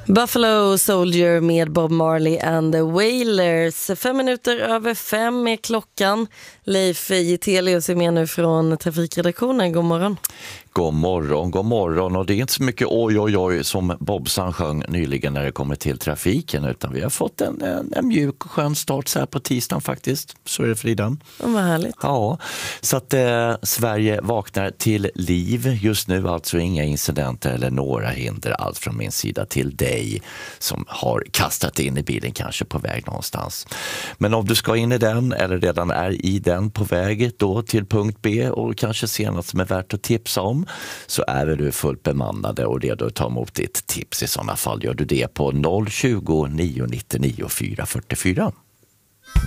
Buffalo Soldier med Bob Marley and the Wailers. 5:05 är klockan. Leif Getelius är med nu från trafikredaktionen. God morgon. God morgon. Och det är inte så mycket oj som Bobsan sjöng nyligen när det kommer till trafiken, utan vi har fått en mjuk och skön start så här på tisdagen faktiskt. Så är det, Frida. Vad härligt. Ja, så att Sverige vaknar till liv just nu, alltså inga incidenter eller några hinder alls från min sida till dig som har kastat in i bilen kanske på väg någonstans. Men om du ska in i den eller redan är i den på väg då till punkt B och kanske ser något som är värt att tipsa om, så är du fullt bemannade och redo att ta emot ditt tips. I sådana fall gör du det på 020 999 444.